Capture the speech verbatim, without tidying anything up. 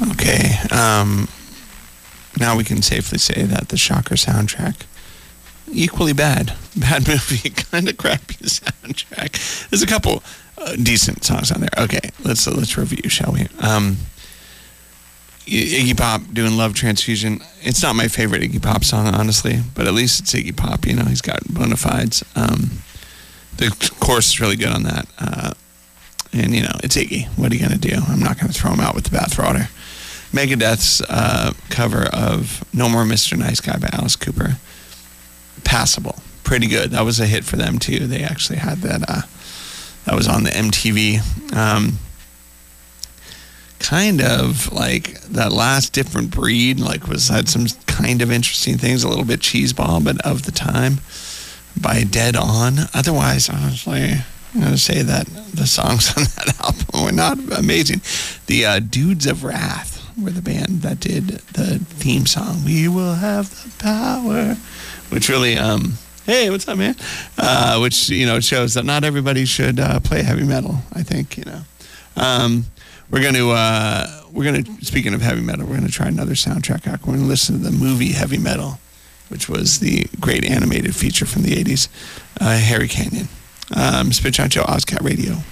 Okay. Um, now we can safely say that the Shocker soundtrack, equally bad. Bad movie, kind of crappy soundtrack. There's a couple uh, decent songs on there. Okay, let's uh, let's review, shall we? Um, Iggy Pop doing Love Transfusion. It's not my favorite Iggy Pop song, honestly, but at least it's Iggy Pop. You know, he's got bona fides. Um, the chorus is really good on that. Uh, and, you know, it's Iggy. What are you going to do? I'm not going to throw him out with the bathwater. Megadeth's uh, cover of No More Mister Nice Guy by Alice Cooper. Passable. Pretty good. That was a hit for them, too. They actually had that. Uh, that was on the M T V. Um, kind of like that last Different Breed, like was had some kind of interesting things, a little bit cheeseball, but of the time, by Dead On. Otherwise, honestly, I'm going to say that the songs on that album were not amazing. The uh, Dudes of Wrath were the band that did the theme song, We Will Have the Power, which really, um, hey, what's up, man? Uh, which, you know, shows that not everybody should uh, play heavy metal, I think, you know. Um, we're going to, uh, we're going to, speaking of heavy metal, we're going to try another soundtrack out. We're going to listen to the movie Heavy Metal, which was the great animated feature from the eighties, uh, Harry Canyon. Um, Spit Shot Joe, Ozcat Radio.